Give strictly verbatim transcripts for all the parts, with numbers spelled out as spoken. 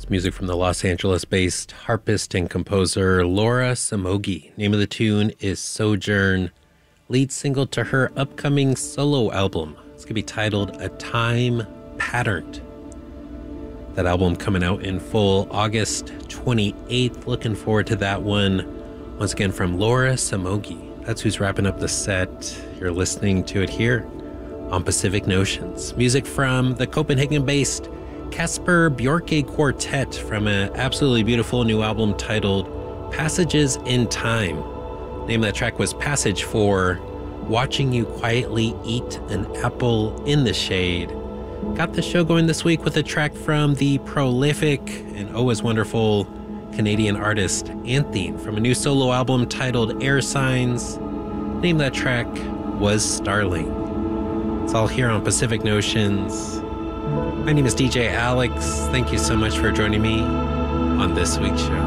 Music from the Los Angeles-based harpist and composer Laura Somogyi. Name of the tune is Sojourn, lead single to her upcoming solo album. It's going to be titled A Time Patterned. That album coming out in full August twenty-eighth. Looking forward to that one. Once again from Laura Somogyi. That's who's wrapping up the set. You're listening to it here on Pacific Notions. Music from the Copenhagen-based Kasper Bjorke Quartet from an absolutely beautiful new album titled Passages in Time. Name of that track was Passage for Watching You Quietly Eat an Apple in the Shade. Got the show going this week with a track from the prolific and always wonderful Canadian artist Anthene from a new solo album titled Air Signs. Name of that track was Starling. It's all here on Pacific Notions. My name is D J Alex. Thank you so much for joining me on this week's show.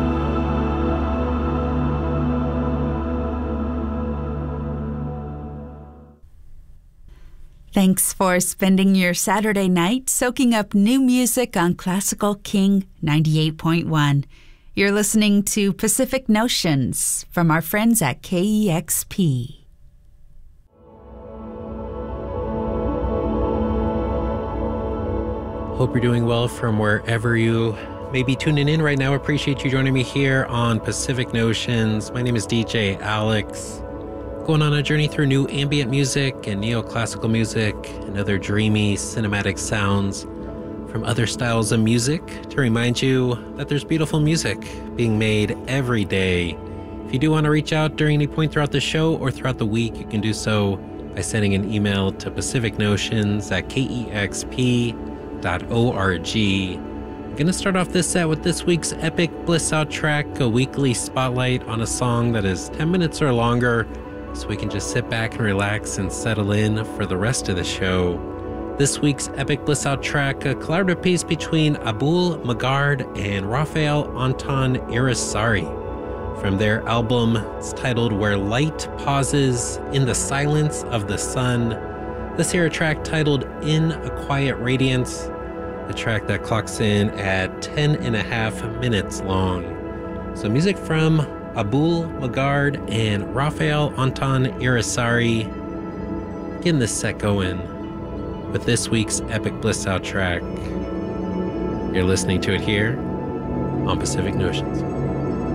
Thanks for spending your Saturday night soaking up new music on Classical King ninety-eight point one. You're listening to Pacific Notions from our friends at K E X P. Hope you're doing well from wherever you may be tuning in right now. Appreciate you joining me here on Pacific Notions. My name is D J Alex. Going on a journey through new ambient music and neoclassical music and other dreamy cinematic sounds from other styles of music to remind you that there's beautiful music being made every day. If you do want to reach out during any point throughout the show or throughout the week, you can do so by sending an email to pacificnotions at kexp dot org. I'm gonna start off this set with this week's epic bliss out track, a weekly spotlight on a song that is ten minutes or longer, so we can just sit back and relax and settle in for the rest of the show. This week's epic bliss out track, a collaborative piece between Abul Magard and Rafael Anton Irisari from their album. It's titled Where Light Pauses in the Silence of the Sun. This here a track titled In a Quiet Radiance, a track that clocks in at ten and a half minutes long. So music from Abul Magard and Rafael Anton Irisari. Getting this set going with this week's epic bliss out track. You're listening to it here on Pacific Notions.